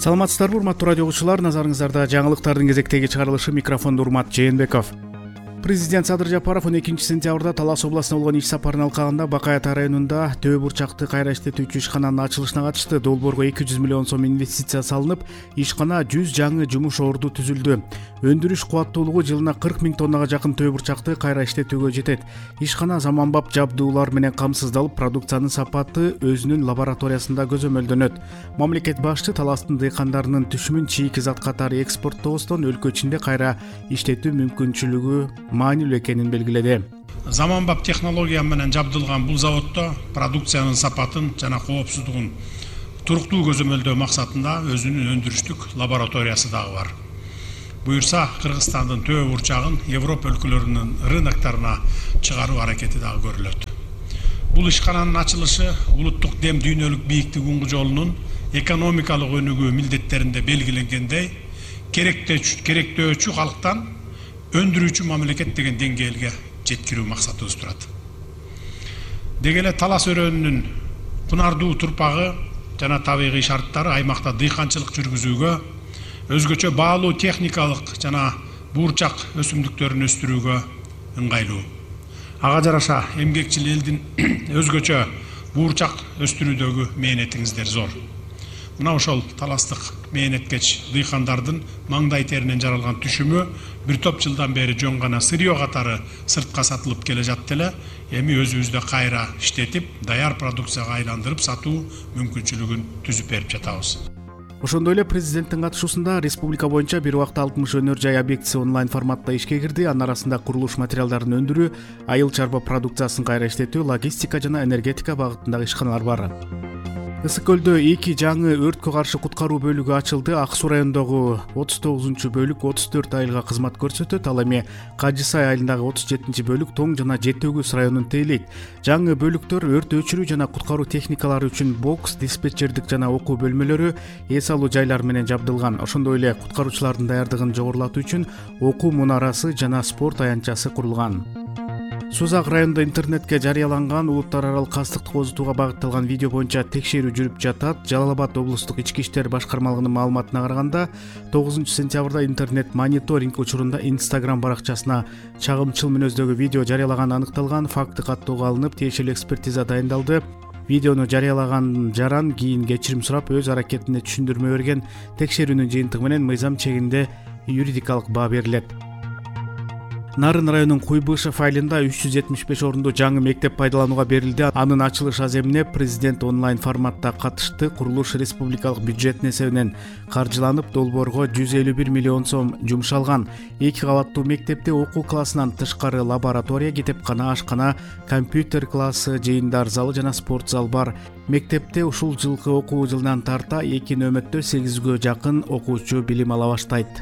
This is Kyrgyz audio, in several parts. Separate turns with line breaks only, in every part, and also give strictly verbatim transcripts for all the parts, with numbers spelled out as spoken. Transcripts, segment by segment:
Саламатсыздарбы, урматтуу радио угуучулар, назарыңыздарда жаңылыктардын кезектеги чыгарылышы, микрофондо Урмат Жээнбеков. Президент Садыр Жапаров он экинчи сентябрда Талас областына болгон иш сапарын алкагында Бакай Ата районунда төө бурчакты кайра иштетүүчү ишкананын ачылышына катышты. Долбоорго эки жүз миллион сом инвестиция салынып, ишкана жүз жаңы жумуш орду түзүлдү. Өндүрүш кубаттуулугу жылына кырк миң тоннага жакын төө бурчакты кайра иштетүүгө жетет. Ишкана заманбап жабдуулар менен камсыздалып, продукциянын сапаты өзүнүн лабораториясында көзөмөлдөнөт. Мамлекет башчы Таластын дыйкандарынын түшүмүн чийки зат катары экспорттобостон өлкө ичинде кайра иштетүү мүмкүнчүлүгү маанилүү экенин белгиледи.
Заманбап технология менен жабдылган бул заводдо продукциянын сапатын жана коопсуздугун туруктуу көзөмөлдөө максатында өзүнүн өндүрүштүк лабораториясы дагы бар. Буюрса, Кыргызстандын төө бурчагын Европа өлкөлөрүнүн рыноктарына чыгаруу аракети дагы көрүлөт. Бул ишкананын ачылышы улуттук дем дүйнөлүк бийиктик уңгу жолунун экономикалык өнүгүү милдеттеринде белгиленгендей керектөөчү калктан өндүрүүчү мамлекет деген деңгээлге жеткирүү максатыбыз турат. Деги эле Талас өрөөнүнүн кунардуу турпагы жана табигый шарттары аймакта дыйканчылык жүргүзүүгө, өзгөчө баалуу техникалык жана буурчак өсүмдүктөрүн өстүрүүгө ыңгайлуу. Ага жараша эмгекчил элдин өзгөчө буурчак өстүрүүдөгү мээнетиңиздер зор. Мына ошол таластык мээнеткеч дыйкандардын маңдай теринен жаралган түшүмү бир топ жылдан бери жөн гана сырьё катары сыртка сатылып келе жатты эле, эми өзүбүздө кайра иштетип, даяр продукцияга айландырып сатуу мүмкүнчүлүгүн түзүп берип жатабыз.
Ошондой эле президенттин катышуусунда республика боюнча бир убакта алтымыш өнөр жай объектиси онлайн форматта ишке кирди. Анын арасында курулуш материалдарын өндүрүү, айыл чарба продукциясын кайра иштетүү, логистика жана энергетика багытындагы ишканалар бар. Ысык көлдө эки жаңы өрткө каршы куткаруу бөлүгү ачылды. Ак Суу районундагы отуз тогузунчу бөлүк отуз төрт айылга кызмат көрсөтөт. Ал эми Кажы Сай айылындагы отуз жетинчи бөлүк Тоң жана Жети Өгүз районун тейлейт. Жаңы бөлүктөр өрт өчүрүү жана куткаруу техникалары үчүн бокс, диспетчердик жана окуу бөлмөлөрү, эс алуу жайлары менен жабдылган. Ошондой эле куткаруучулардын даярдыгын жогорулатуу үчүн окуу мунарасы жана спорт аянтчасы курулган. Сузак районунда интернетке жарыяланган улуттар аралык кастыктык озутууга багытталган видео боюнча текшерүү жүрүп жатат. Жалал Абад облустук ички иштер башкармалыгынын маалыматына караганда, тогузунчу сентябрда интернет мониторинг учурунда Instagram баракчасына чагымчыл мүнөздөгү видео жарыялаганы аныкталган. Факты каттоого алынып, тиешелүү экспертиза дайындалды. Видеону жарыялаган жаран кийин кечирим сурап, өз аракетине түшүндүрмө берген. Текшерүүнүн жыйынтыгы менен мыйзам чегинде юридикалык баа берилет. Нарын районунун Куйбышев айылында үч жүз жетимиш беш орунду жаңы мектеп пайдаланууга берилди. Анын ачылыш аземине президент онлайн форматта катышты. Курулуш республикалык бюджеттин эсебинен каржыланып, долбоорго жүз элүү бир миллион сом жумшалган. Эки кабаттуу мектепте окуу классынан тышкары лаборатория, китепкана, ашкана, компьютер классы, жыйындар залы жана спорт зал бар. Мектепте ушул жылкы окуу жылынан тарта эки нөмөттө сегизге жакын окуучу билим ала баштайт.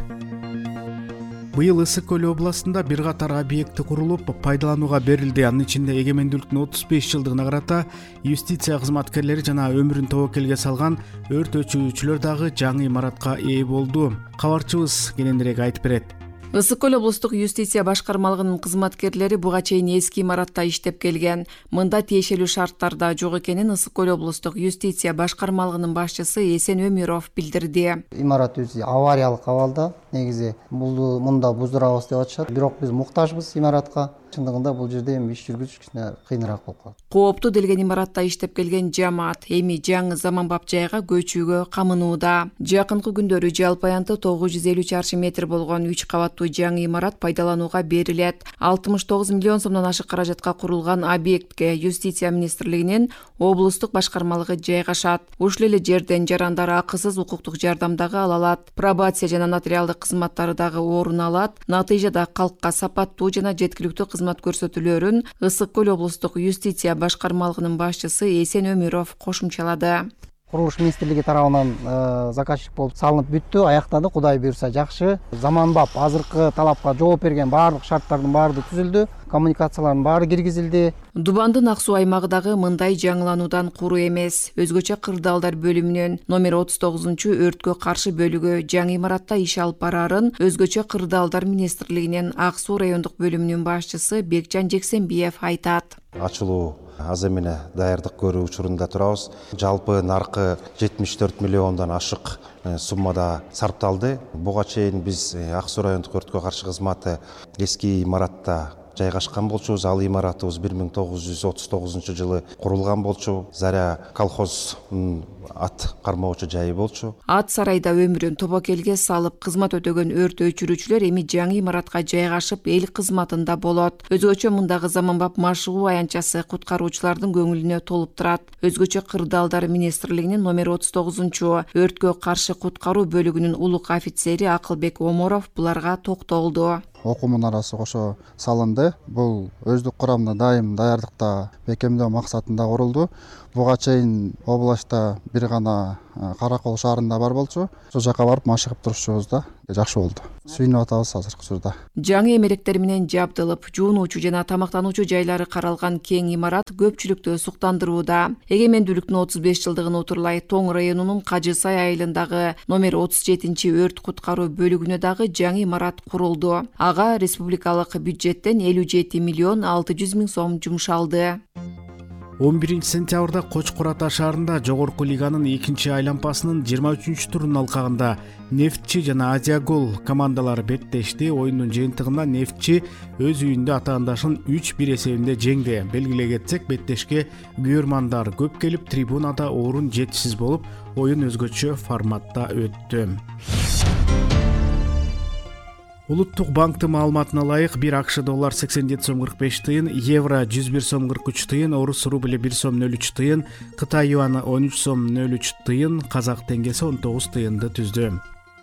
Быйыл Ысык көл областында бир катар объекти курулуп, пайдаланууга берилди. Анын ичинде эгемендүүлүктүн отуз беш жылдыгына карата юстиция кызматкерлери жана өмүрүн тобокелге салган өрт өчүрүүчүлөр дагы жаңы имаратка ээ болду. Кабарчыбыз кененирээк айтып берет.
Ысык көл облустук юстиция башкармалыгынын кызматкерлери буга чейин эски имаратта иштеп келген. Мында тиешелүү шарттарда жок экенин Ысык көл облустук юстиция башкармалыгынын башчысы Эсен Өмүров билдирди.
Имарат өзү авариялык абалда, негизи бул мында буздурабыз деп атышат. Бирок биз муктажбыз имаратка. Чындыгында бул жерде эми иш жүргүзүш кичине кыйыныраак болуп калат.
Кооптуу делген имаратта иштеп келген жамаат эми жаңы заманбап жайга көчүүгө камынууда. Жакынкы күндөрү жалпы аянты тогуз жүз элүү чарчы метр болгон үч кабаттуу жаңы имарат пайдаланууга берилет. алтымыш тогуз миллион сомдон ашык каражатка курулган объектке юстиция министрлигинин облустук башкармалыгы жайгашат. Ушул эле жерден жарандар акысыз укуктук жардам дагы ала алат. Пробация жана нотариалдык кызматтары дагы орун алат. Натыйжада калкка сапаттуу жана жеткиликтүү кызмат көрсөтүүлөрүн Ысык көл облустук юстиция башкармалыгынын башчысы Эсен Өмүров кошумчалады.
Курулуш министрлиги тарабынан заказчик болуп салынып бүттү, аяктады. Кудай буйрса жакшы. Заманбап азыркы талапка жооп берген баардык шарттардын баары түзүлдү. Коммуникациялардын баары киргизилди.
Дубандын Ак Суу аймагы дагы мындай жаңылануудан куру эмес. Өзгөчө кырдаалдар бөлүмүнүн номер отуз тогузунчу өрткө каршы бөлүгү жаңы имаратта иш алып барарын өзгөчө кырдаалдар министрлигинин Ак Суу райондук бөлүмүнүн башчысы Бекжан Жексенбиев айтат.
Ачылуу аз эмне даярдык көрүү учурунда турабыз. Жалпы наркы жетимиш төрт миллиондон ашык суммада сарпталды. Буга чейин биз Ак Суу райондук өрткө каршы кызматы эски имаратта жайгашкан болчубуз. Ал имаратыбыз бир миң тогуз жүз отуз тогузунчу жылы курулган болчу. Заря колхоз ат кармоочу жайы болчу.
Ат сарайда өмүрүн тобокелге салып кызмат өтөгөн өрт өчүрүүчүлөр эми жаңы имаратка жайгашып эл кызматында болот. Өзгөчө мындагы заманбап машыгуу аянтчасы куткаруучулардын көңүлүнө толуп турат. Өзгөчө кырдаалдар министрлигинин номер отуз тогузунчу өрткө каршы куткаруу бөлүгүнүн улук офицери Акылбек Оморов буларга токтолду.
Окуу мунарасы кошо салынды. Бул өздүк курамда дайым даярдыкта бекемдөө максатында курулду. Буга чейин областта бир гана Каракол шаарында бар болчу. Ошол жака барып машыгып турушубуз да жакшы болду. Сүйүнүп атабыз азыркы учурда.
Жаңы эмеректер менен жабдылып, жуунуучу жана тамактануучу жайлары каралган кең имарат көпчүлүктү суктандырууда. Эгемендүүлүктүн отуз беш жылдыгын утурлай Тоң районунун Кажы Сай айылындагы номер отуз жетинчи өрт куткаруу бөлүгүнө дагы жаңы имарат курулду. Ага республикалык бюджеттен элүү жети миллион алты жүз миң сом жумшалды.
он биринчи сентябрда Кочкор Ата шаарында жогорку лиганын экинчи айлампасынын жыйырма үчүнчү турунун алкагында Нефтчи жана Азия Гол командалары беттешти. Оюндун жыйынтыгында Нефтчи өз үйүндө атаандашын үч бир эсебинде жеңди. Белгилей кетсек, беттешке күйөрмандар көп келип, трибунада орун жетишсиз болуп, оюн өзгөчө форматта өттү. Улуттук банктын маалыматына ылайык бир АКШ доллар сексен жети сом кырк беш тыйын, евро жүз бир сом кырк үч тыйын, орус рубли бир сом нөл үч тыйын, Кытай юаны он үч сом нөл үч тыйын, казак теңгеси он тогуз тыйынды түздү.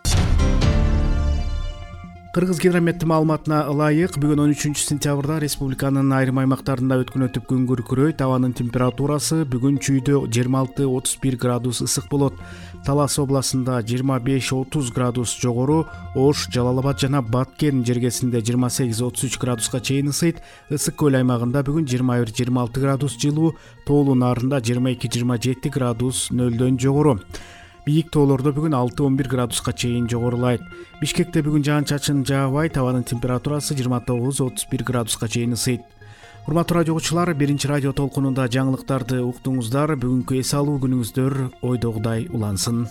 Кыргыз гидрометтин маалыматына ылайык бүгүн он үчүнчү сентябрда республиканын айрым аймактарында өткөн өтүп күн күркүрөйт. Абанын температурасы бүгүн чүйдө жыйырма алты отуз бир градус ысык болот. Талас областында жыйырма беш отуз градус жогору, Ош, Жалал Абад жана Баткен жергесинде жыйырма сегиз отуз үч градуска чейин ысыйт. Ысык көл аймагында бүгүн жыйырма бир жыйырма алты градус жылуу, Тоолуу Нарында жыйырма эки жыйырма жети градус нөлдөн жогору. Бийик тоолордо бүгүн алты он бир градуска чейин жогорулайт. Бишкекте бүгүн жаан-чачын жаабайт, абанын температурасы жыйырма тогуз отуз бир градуска чейин ысыйт. Урматтуу радио угуучулар, биринчи радио толкунунда жаңылыктарды уктуңуздар. Бүгүнкү эс алуу күнүңүздөр ойдогудай улансын.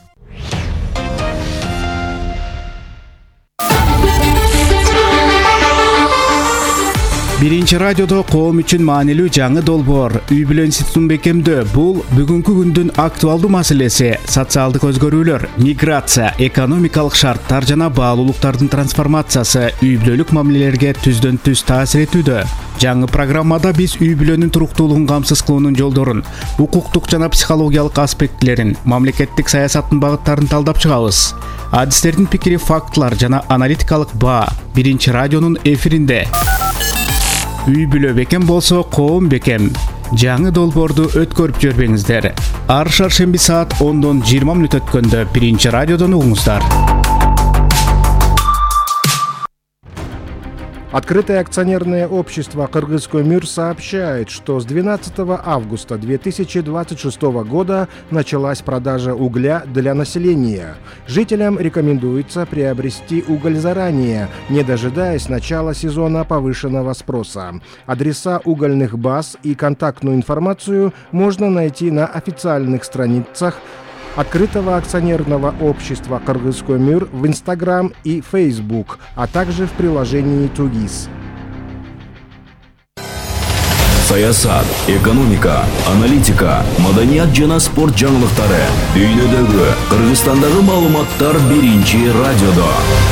Биринчи радиодо коом үчүн маанилүү жаңы долбоор үй бүлө институтун бекемдөө. Бул бүгүнкү күндүн актуалдуу маселеси. Социалдык өзгөрүүлөр, миграция, экономикалык шарттар жана баалуулуктардын трансформациясы үй бүлөлүк мамилелерге түздөн түз таасир этүүдө. Жаңы программада биз үй бүлөнүн туруктуулугун камсыз кылуунун жолдорун, укуктук жана психологиялык аспектилерин, мамлекеттик саясаттын багыттарын талдап чыгабыз. Адистердин пикири, фактылар жана аналитикалык баа биринчи радионун эфиринде. Үй бүлө бекем болсо, коом бекем. Жаңы долбоорду өткөрүп жөрбөңүздөр. Ар шаршемби саат ондон жыйырма мүнөт өткөндө биринчи радиодон угуңуздар.
Открытое акционерное общество «Кыргызкөмүр» сообщает, что с двенадцатого августа две тысячи двадцать шестого года началась продажа угля для населения. Жителям рекомендуется приобрести уголь заранее, не дожидаясь начала сезона повышенного спроса. Адреса угольных баз и контактную информацию можно найти на официальных страницах Открытого акционерного общества «Кыргызкөмүр» в Инстаграм и Фейсбук, а также в приложении «Тугис».
Саясат, экономика, аналитика, маданият жана спорт жаңылыктары. Дүйнөдөгү, Кыргызстандагы маалыматтар биринчи радиодо.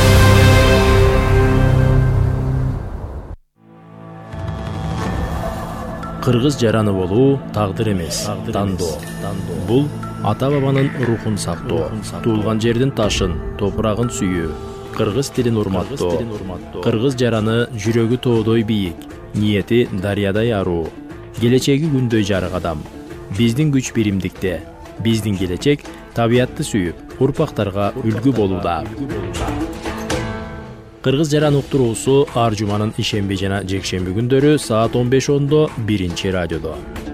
Кыргыз жараны болуу тагдыр эмес, тандоо. Бул ата-бабанын рухун сактоо, туулган жердин ташын, топурагын сүйүү, кыргыз тилин урматтоо. Кыргыз жараны жүрөгү тоодой бийик, ниети дарыядай аруу, келечеги күндөй жарык адам. Биздин күч биримдикте, биздин келечек табиятты сүйүп, урпактарга үлгү болууда. Кыргыз жаран уктуруусу ар жуманын ишемби жана жекшемби күндөрү саат он беш ондо биринчи радиодо.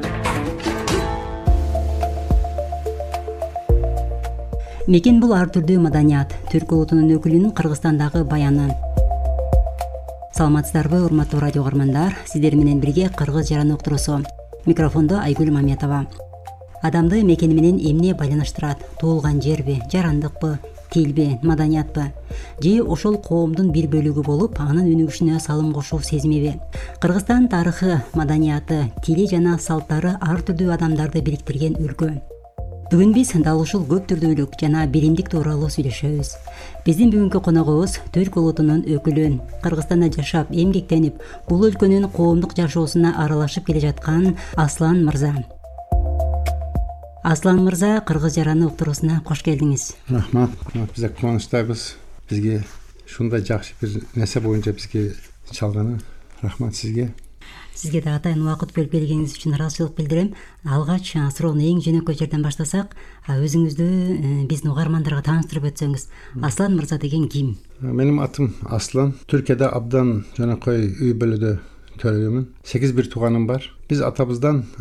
Мекен бул ар түрдүү маданият, түркү улутунун өкүлүнүн Кыргызстандагы баяны. Саламатсыздарбы, урматтуу радио каармандар, сиздер менен бирге Кыргыз жараны уктуруусу. Микрофондо Айгүл Маметова. Адамды мекени менен эмне байланыштырат? Туулган жерби, жарандыкпы, тилби, маданиятпы? Же ошол коомдун бир бөлүгү болуп, анын өнүгүшүнө салым кошуу сезимиби? Кыргызстан тарыхы, маданияты, тили жана салттары ар түрдүү адамдарды бириктирген өлкө. Бүгүн биз дал ушул көп түрдүүлүк жана биримдик тууралуу сүйлөшөбүз. Биздин бүгүнкү коногубуз Түрк улутунун өкүлү, Кыргызстанда жашап, эмгектенип, бул өлкөнүн коомдук жашоосуна аралашып келе жаткан Аслан мырза. Аслан мырза, Кыргыз жараны уктуруусуна кош келдиңиз.
Рахмат. Биз кубанычтабыз. Бизге ушундай жакшы бир нерсе боюнча бизге чалганы. Рахмат сизге.
Сизге да атайын убакыт бөлүп келгениңиз үчүн ыраазычылык билдирем. Алгач суроону эң жөнөкөй жерден баштасак, өзүңүздү биздин угармандарга тааныштырып өтсөңүз. Аслан мырза деген ким?
Менин атым Аслан. Түркияда абдан жөнөкөй үй бүлөдө төрөймүн. сегиз бир тууганым бар. Биз атабыздан